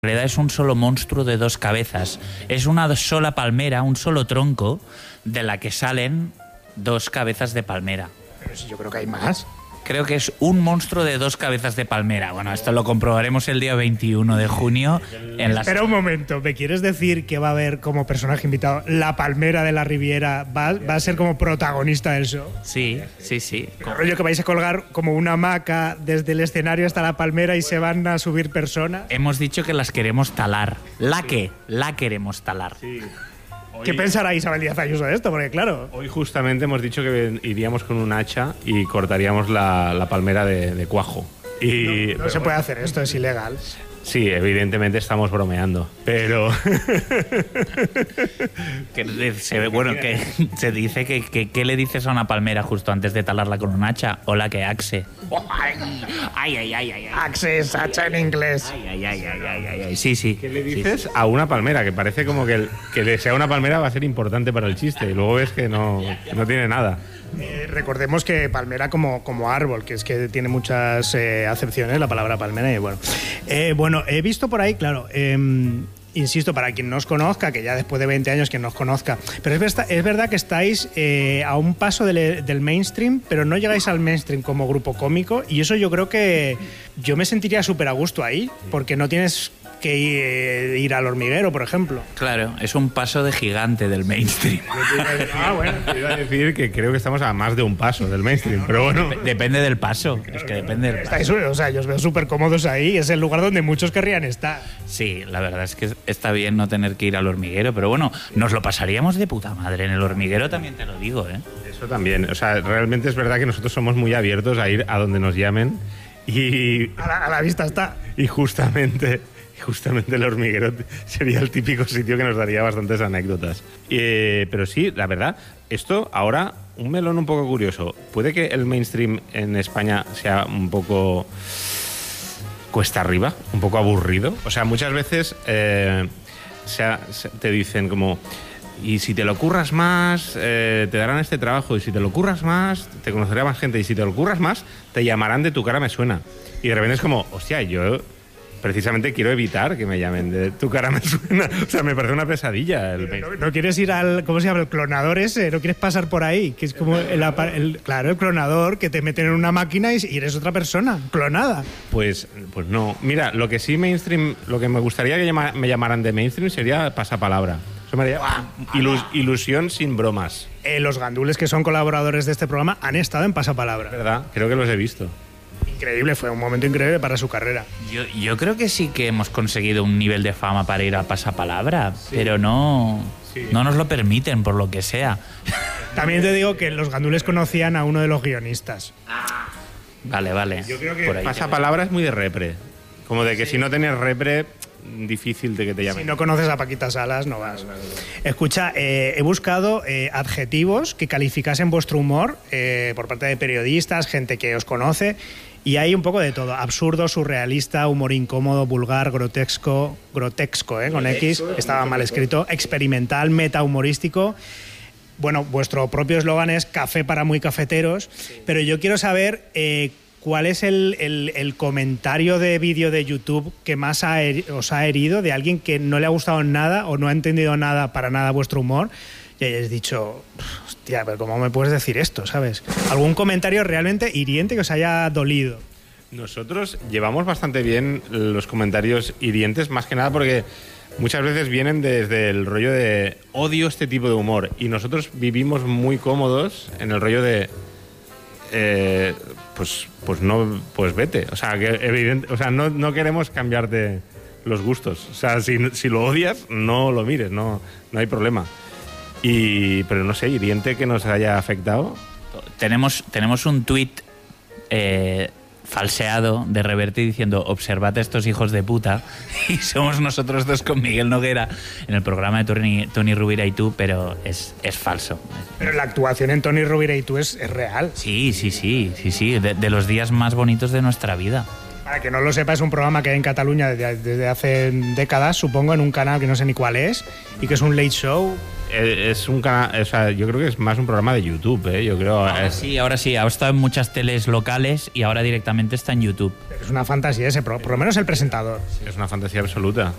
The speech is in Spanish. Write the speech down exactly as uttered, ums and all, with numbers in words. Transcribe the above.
En realidad es un solo monstruo de dos cabezas. Es una sola palmera, un solo tronco, de la que salen dos cabezas de palmera. Pero si yo creo que hay más. Creo que es un monstruo de dos cabezas de palmera. Bueno, esto lo comprobaremos el día veintiuno de junio en las... Espera un momento, ¿me quieres decir que va a haber como personaje invitado la palmera de la Riviera? ¿Va, va a ser como protagonista del show? Sí, sí, sí. Pero rollo que vais a colgar como una hamaca desde el escenario hasta la palmera y se van a subir personas. Hemos dicho que las queremos talar. ¿La qué? La queremos talar. Sí. Hoy, ¿Qué pensará Isabel Díaz Ayuso de esto? Porque claro... Hoy justamente hemos dicho que iríamos con un hacha y cortaríamos la, la palmera de, de cuajo. Y, No, no se puede hacer esto, es ilegal. Sí, evidentemente estamos bromeando, pero... que se, bueno, que se dice que, que ¿qué le dices a una palmera justo antes de talarla con un hacha? Hola, que axe. Ay, ay, ay, ay, ay. Access, hacha en inglés. Ay, ay, ay, ay, ay, ay, ay. Sí, sí. ¿Qué le dices a una palmera? Que parece como que el, que le sea una palmera va a ser importante para el chiste y luego ves que no, que no tiene nada. Eh, recordemos que palmera como, como árbol, que es que tiene muchas eh, acepciones la palabra palmera y bueno. Eh, bueno, he visto por ahí, claro, eh, insisto, para quien no os conozca, que ya después de veinte años quien no os conozca, pero es verdad, es verdad que estáis eh, a un paso del, del mainstream, pero no llegáis al mainstream como grupo cómico y eso yo creo que yo me sentiría súper a gusto ahí, porque no tienes que ir, ir al Hormiguero, por ejemplo. Claro, es un paso de gigante del mainstream. Ah, bueno. Iba a decir que creo que estamos a más de un paso del mainstream, pero bueno... Depende del paso, es que depende del paso. Estáis, o sea, yo os veo súper cómodos ahí, es el lugar donde muchos querrían estar. Sí, la verdad es que está bien no tener que ir al Hormiguero, pero bueno, nos lo pasaríamos de puta madre en el Hormiguero, también te lo digo, ¿eh? Eso también, o sea, realmente es verdad que nosotros somos muy abiertos a ir a donde nos llamen y... A la, a la vista está. Y justamente... Justamente el Hormiguero sería el típico sitio que nos daría bastantes anécdotas. Eh, pero sí, la verdad, esto ahora, un melón un poco curioso. ¿Puede que el mainstream en España sea un poco cuesta arriba? ¿Un poco aburrido? O sea, muchas veces eh, se, se, te dicen como... Y si te lo curras más, eh, te darán este trabajo. Y si te lo curras más, te conocerá más gente. Y si te lo curras más, te llamarán de Tu cara me suena. Y de repente es como, hostia, yo... Precisamente quiero evitar que me llamen de Tu cara me suena. O sea, me parece una pesadilla. El... No, no quieres ir al, ¿cómo se llama? El clonador ese, no quieres pasar por ahí, que es como el, el claro, el clonador que te meten en una máquina y eres otra persona, clonada. Pues, pues no. Mira, lo que sí mainstream, lo que me gustaría que llama, me llamaran de mainstream sería pasapalabra. Eso me haría ilus, ilusión sin bromas. Eh, los gandules que son colaboradores de este programa han estado en pasapalabra. ¿Verdad? Creo que los he visto. Increíble, fue un momento increíble para su carrera. Yo, yo creo que sí que hemos conseguido un nivel de fama para ir a pasapalabra, sí. pero no, sí. no nos lo permiten, por lo que sea. También te digo que los gandules conocían a uno de los guionistas. Ah. Vale, vale. Yo creo que por ahí pasapalabra es muy de repre. Como de que sí. si no tienes repre, difícil de que te llamen. Si no conoces a Paquita Salas, no vas. Claro, claro. Escucha, eh, he buscado eh, adjetivos que calificasen vuestro humor eh, por parte de periodistas, gente que os conoce. Y hay un poco de todo, absurdo, surrealista, humor incómodo, vulgar, grotesco, grotesco, ¿eh? Con X, estaba mal escrito, experimental, metahumorístico. Bueno, vuestro propio eslogan es café para muy cafeteros, pero yo quiero saber eh, cuál es el, el, el comentario de vídeo de YouTube que más ha her- os ha herido, de alguien que no le ha gustado nada o no ha entendido nada para nada vuestro humor. Y hayáis dicho, hostia, pero ¿cómo me puedes decir esto, sabes? ¿Algún comentario realmente hiriente que os haya dolido? Nosotros llevamos bastante bien los comentarios hirientes, más que nada porque muchas veces vienen desde el rollo de odio este tipo de humor. Y nosotros vivimos muy cómodos en el rollo de... Eh, pues, pues no, pues vete. O sea, que evidente, o sea no, no queremos cambiarte los gustos. O sea, si, si lo odias, no lo mires, no, no hay problema. Y, pero no sé, hiriente que nos haya afectado. Tenemos, tenemos un tuit eh, falseado de Reverte diciendo observad a estos hijos de puta, y somos nosotros dos con Miguel Noguera en el programa de Tony, Tony Rovira y tú, pero es, es falso. Pero la actuación en Tony Rovira y tú es, es real. Sí, sí, sí, sí, sí, de, de los días más bonitos de nuestra vida. Para que no lo sepa, es un programa que hay en Cataluña desde, desde hace décadas, supongo, en un canal que no sé ni cuál es, y que es un late show. Es un canal, o sea, yo creo que es más un programa de YouTube, ¿eh? Yo creo. Ahora es... sí, ahora sí. Ha estado en muchas teles locales y ahora directamente está en YouTube. Es una fantasía ese, por, por lo menos el presentador. Es una fantasía absoluta.